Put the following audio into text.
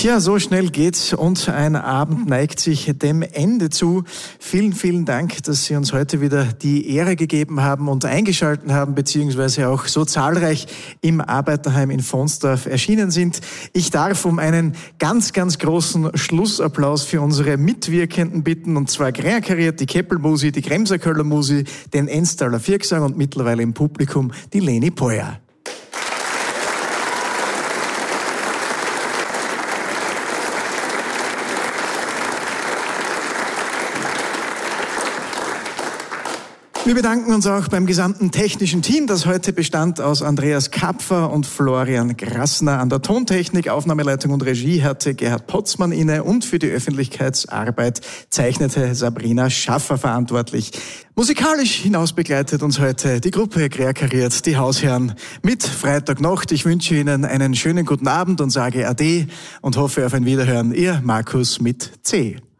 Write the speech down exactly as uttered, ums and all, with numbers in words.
Tja, so schnell geht's und ein Abend neigt sich dem Ende zu. Vielen, vielen Dank, dass Sie uns heute wieder die Ehre gegeben haben und eingeschaltet haben, beziehungsweise auch so zahlreich im Arbeiterheim in Vonsdorf erschienen sind. Ich darf um einen ganz, ganz großen Schlussapplaus für unsere Mitwirkenden bitten, und zwar Kreinkariert, die Keppelmusi, die Kremserköller Musi, den Enstaler Viergesang und mittlerweile im Publikum die Leni Poyer. Wir bedanken uns auch beim gesamten technischen Team, das heute bestand aus Andreas Kapfer und Florian Grassner. An der Tontechnik, Aufnahmeleitung und Regie hatte Gerhard Potzmann inne und für die Öffentlichkeitsarbeit zeichnete Sabrina Schaffer verantwortlich. Musikalisch hinaus begleitet uns heute die Gruppe Kreinkariert, die Hausherren mit Freitagnacht. Ich wünsche Ihnen einen schönen guten Abend und sage Ade und hoffe auf ein Wiederhören. Ihr Markus mit C.